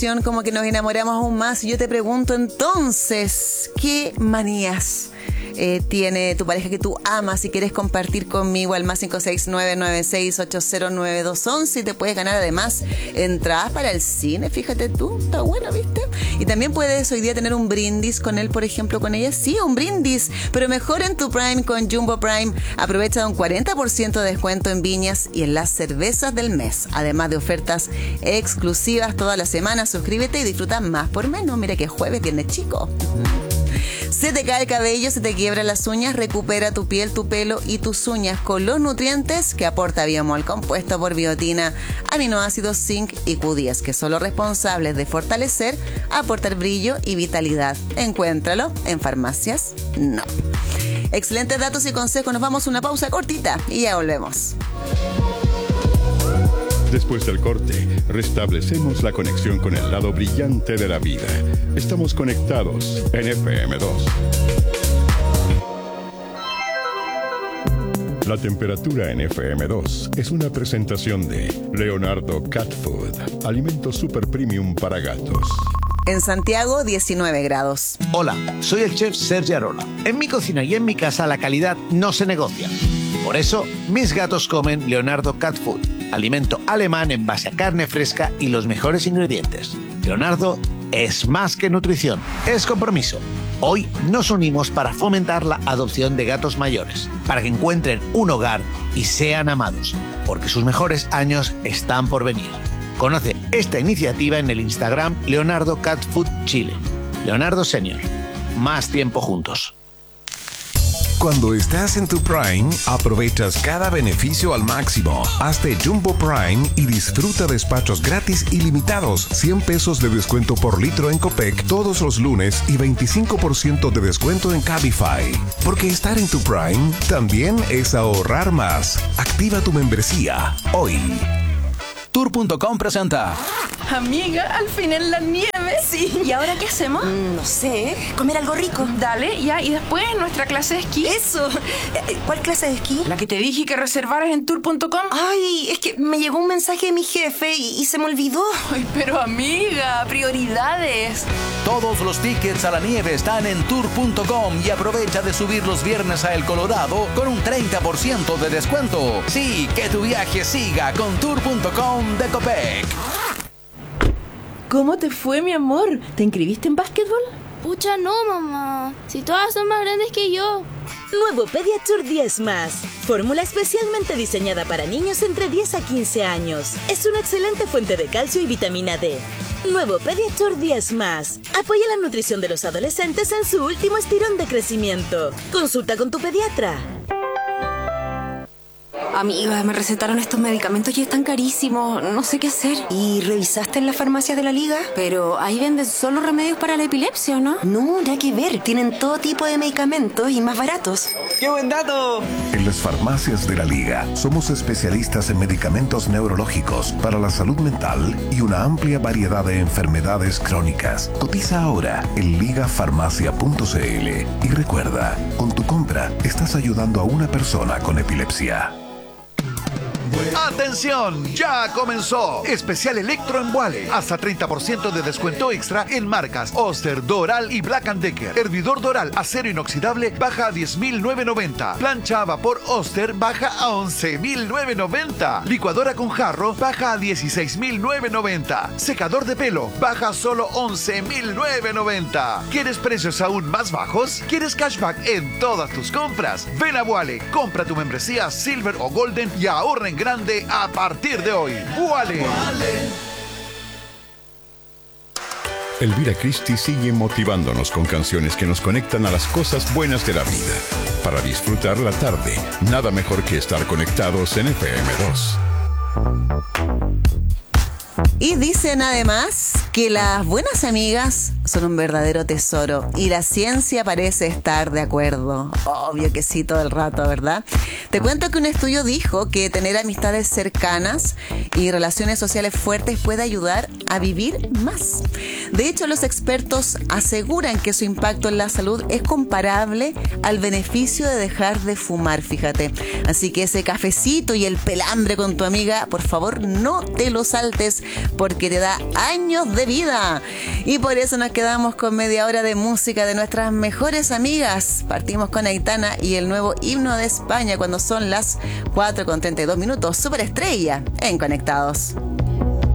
como que nos enamoramos aún más. Y yo te pregunto entonces, ¿qué manías tiene tu pareja que tú amas y quieres compartir conmigo al más 56996809211? Y te puedes ganar además entradas para el cine, fíjate tú, está bueno, ¿viste? Y también puedes hoy día tener un brindis con él, por ejemplo, con ella. Sí, un brindis, pero mejor en tu Prime con Jumbo Prime. Aprovecha un 40% de descuento en viñas y en las cervezas del mes, además de ofertas exclusivas toda la semana. Suscríbete y disfruta más por menos. Mira que jueves, viernes chico. Se te cae el cabello, se te quiebran las uñas, recupera tu piel, tu pelo y tus uñas con los nutrientes que aporta Biomol, compuesto por biotina, aminoácidos, zinc y Q10, que son los responsables de fortalecer, aportar brillo y vitalidad. Encuéntralo en farmacias No. Excelentes datos y consejos. Nos vamos a una pausa cortita y ya volvemos. Después del corte, restablecemos la conexión con el lado brillante de la vida. Estamos conectados en FM2. La temperatura en FM2 es una presentación de Leonardo Cat Food, alimento super premium para gatos. En Santiago, 19 grados. Hola, soy el chef Sergi Arola. En mi cocina y en mi casa la calidad no se negocia. Por eso, mis gatos comen Leonardo Cat Food, alimento alemán en base a carne fresca y los mejores ingredientes. Leonardo es más que nutrición, es compromiso. Hoy nos unimos para fomentar la adopción de gatos mayores, para que encuentren un hogar y sean amados, porque sus mejores años están por venir. Conoce esta iniciativa en el Instagram Leonardo Cat Food Chile. Leonardo Senior. Más tiempo juntos. Cuando estás en tu Prime, aprovechas cada beneficio al máximo. Hazte Jumbo Prime y disfruta despachos gratis ilimitados, 100 pesos de descuento por litro en Copec todos los lunes y 25% de descuento en Cabify. Porque estar en tu Prime también es ahorrar más. Activa tu membresía hoy. Tour.com presenta. Amiga, al fin en la nieve. Sí. ¿Y ahora qué hacemos? No sé, comer algo rico. Dale, ya, y después nuestra clase de esquí. Eso. ¿Cuál clase de esquí? La que te dije que reservaras en Tour.com. Ay, es que me llegó un mensaje de mi jefe y se me olvidó. Ay, pero amiga, prioridades. Todos los tickets a la nieve están en Tour.com y aprovecha de subir los viernes a El Colorado con un 30% de descuento. Sí, que tu viaje siga con Tour.com de Copec. ¿Cómo te fue, mi amor? ¿Te inscribiste en básquetbol? Pucha, no, mamá. Si todas son más grandes que yo. Nuevo Pediatur 10+. Fórmula especialmente diseñada para niños entre 10 a 15 años. Es una excelente fuente de calcio y vitamina D. Nuevo Pediatur 10+. Apoya la nutrición de los adolescentes en su último estirón de crecimiento. Consulta con tu pediatra. Amiga, me recetaron estos medicamentos y están carísimos. No sé qué hacer. ¿Y revisaste en las farmacias de la Liga? Pero ahí venden solo remedios para la epilepsia, ¿no? No, nada que ver. Tienen todo tipo de medicamentos y más baratos. ¡Qué buen dato! En las farmacias de la Liga somos especialistas en medicamentos neurológicos para la salud mental y una amplia variedad de enfermedades crónicas. Cotiza ahora en ligafarmacia.cl y recuerda, con tu compra estás ayudando a una persona con epilepsia. ¡Atención! ¡Ya comenzó! Especial Electro en Wally. Hasta 30% de descuento extra en marcas Oster, Doral y Black & Decker. Hervidor Doral acero inoxidable baja a 10.990. Plancha a vapor Oster baja a 11.990. Licuadora con jarro baja a 16.990. Secador de pelo baja a solo 11.990. ¿Quieres precios aún más bajos? ¿Quieres cashback en todas tus compras? Ven a Wally, compra tu membresía Silver o Golden y ahorra en grande a partir de hoy. ¡Wally! Elvira Christie sigue motivándonos con canciones que nos conectan a las cosas buenas de la vida. Para disfrutar la tarde, nada mejor que estar conectados en FM2. Y dicen además que las buenas amigas son un verdadero tesoro y la ciencia parece estar de acuerdo. Obvio que sí, todo el rato, ¿verdad? Te cuento que un estudio dijo que tener amistades cercanas y relaciones sociales fuertes puede ayudar a vivir más. De hecho, los expertos aseguran que su impacto en la salud es comparable al beneficio de dejar de fumar, fíjate. Así que ese cafecito y el pelambre con tu amiga, por favor, no te lo saltes porque te da años de vida. Y por eso nos quedamos con media hora de música de nuestras mejores amigas. Partimos con Aitana y el nuevo himno de España cuando son las 4:32. Superestrella en Conectados.